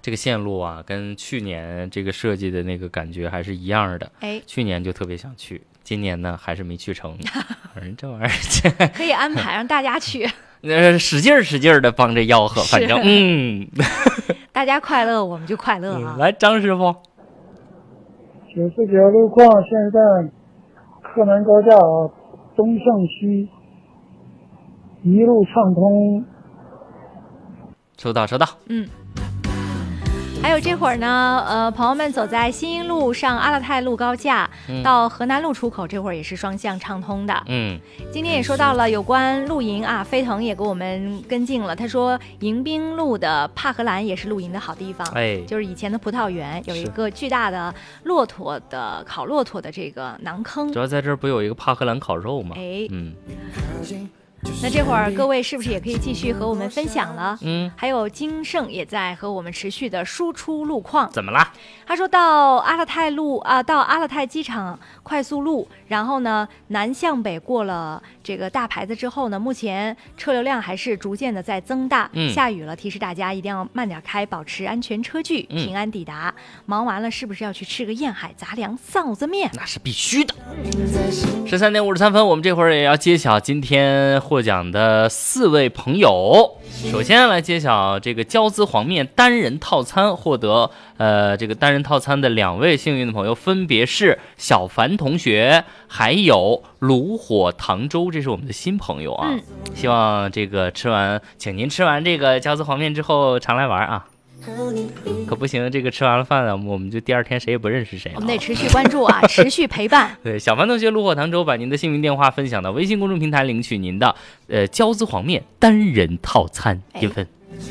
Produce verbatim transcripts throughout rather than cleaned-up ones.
这个线路啊，跟去年这个设计的那个感觉还是一样的。 哎， 去年就特别想去，今年呢还是没去成。反正这玩意儿可以安排让大家去， 呃，使劲儿使劲儿的帮着吆喝，反正嗯， 大家快乐我们就快乐啊。 嗯、来，张师傅， 九十九路况现在柯南高架东向西一路畅通。 收到收到。 嗯。还有这会儿呢，呃，朋友们走在新英路上阿勒泰路高架、嗯、到河南路出口，这会儿也是双向畅通的。 嗯， 今天也说到了有关露营啊，飞腾也给我们跟进了。他说，迎宾路的帕荷兰也是露营的好地方， 哎， 就是以前的葡萄园，有一个巨大的骆驼的烤骆驼的这个馕坑。 主要在这儿不有一个帕荷兰烤肉吗？ 哎， 嗯。 那这会儿各位是不是也可以继续和我们分享了？ 嗯， 还有金盛也在和我们持续的输出路况。 怎么啦？ 他说到阿勒泰路啊，到阿勒泰机场快速路，然后呢南向北过了这个大牌子之后呢，目前车流量还是逐渐的在增大。 嗯， 下雨了，提示大家一定要慢点开，保持安全车距， 嗯、 平安抵达。忙完了是不是要去吃个燕海杂粮臊子面？ 那是必须的。十三点五十三分，我们这会儿也要揭晓今天获奖的四位朋友。首先来揭晓这个椒滋黄面单人套餐，获得呃这个单人套餐的两位幸运的朋友分别是小凡同学，还有炉火糖粥，这是我们的新朋友啊。 嗯， 希望这个吃完，请您吃完这个椒滋黄面之后常来玩啊。可不行，这个吃完了饭啊，我们就第二天谁也不认识谁了。 我们得持续关注啊，持续陪伴。 对，小凡同学炉火糖粥把您的姓名电话分享到微信公众平台，领取您的呃椒滋黄面单人套餐一份。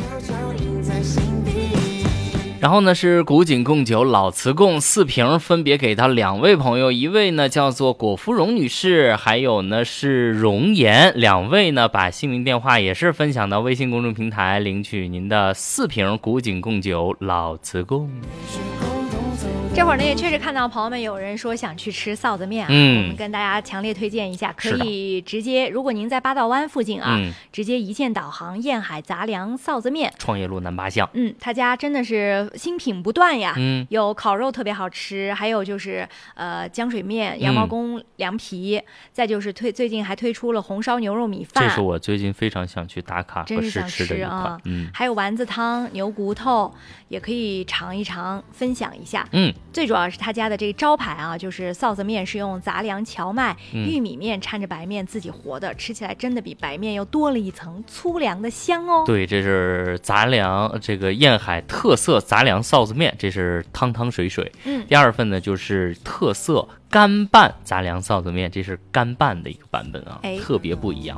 然后呢是古井贡酒老瓷贡四瓶，分别给到两位朋友，一位呢叫做果芙蓉女士，还有呢是容颜，两位呢把姓名电话也是分享到微信公众平台，领取您的四瓶古井贡酒老瓷贡。 这会儿呢也确实看到朋友们有人说想去吃臊子面啊， 嗯， 我们跟大家强烈推荐一下，可以直接，如果您在八道湾附近啊， 嗯、 直接一键导航燕海杂粮臊子面， 创业路南八巷。 嗯，他家真的是新品不断呀， 嗯， 有烤肉特别好吃，还有就是呃浆水面、羊毛公凉皮，嗯、再就是推最近还推出了红烧牛肉米饭， 这是我最近非常想去打卡和试吃的一款， 啊、 嗯， 还有丸子汤、牛骨头，也可以尝一尝，分享一下， 嗯。 最主要是他家的这个招牌啊，就是臊子面是用杂粮荞麦、 嗯、 玉米面掺着白面自己和的，吃起来真的比白面又多了一层粗粮的香哦。 对，这是杂粮这个燕海特色杂粮臊子面，这是汤汤水水。 嗯， 第二份呢就是特色干拌杂粮臊子面，这是干拌的一个版本啊， 哎、 特别不一样。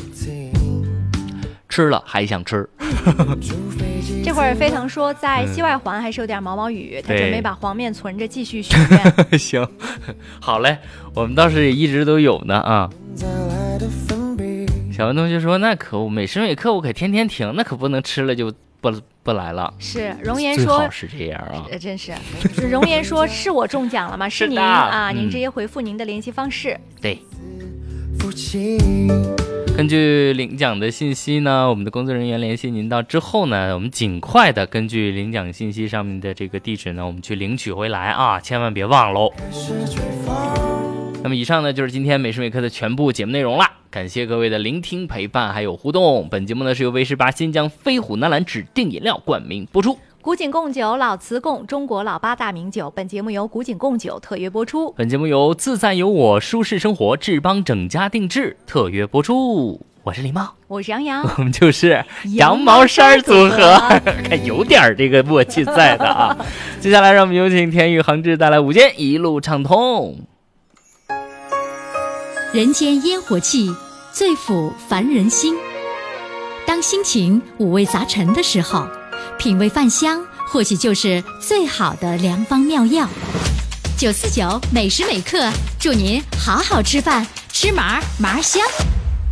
吃了还想吃。 这会儿飞腾说在西外环还是有点毛毛雨，嗯、他准备把黄面存着继续许愿。行，好嘞，我们倒是也一直都有呢啊。小文同学说那可每时每刻我可天天听，那可不能吃了就不不来了。 是容颜说最好是这样啊， 真是容颜说是我中奖了吗？是您啊，您直接回复您的联系方式。 对。根据领奖的信息呢，我们的工作人员联系您到之后呢，我们尽快的根据领奖信息上面的这个地址呢，我们去领取回来啊，千万别忘喽。那么以上呢就是今天每时每刻的全部节目内容啦，感谢各位的聆听陪伴还有互动。本节目呢是由威士八新疆飞虎南蓝指定饮料冠名播出。 古井贡酒老瓷贡，中国老八大名酒。本节目由古井贡酒特约播出。 本节目由自在有我舒适生活志邦整家定制特约播出。我是李茂， 我是杨洋， 我们就是羊毛衫组合，看有点这个默契在的啊。接下来让我们有请田宇恒志带来午间一路畅通。 人间烟火气，最抚凡人心。当心情五味杂陈的时候，品味饭香或许就是最好的良方妙药。九四九每时每刻，祝您好好吃饭，吃麻麻香。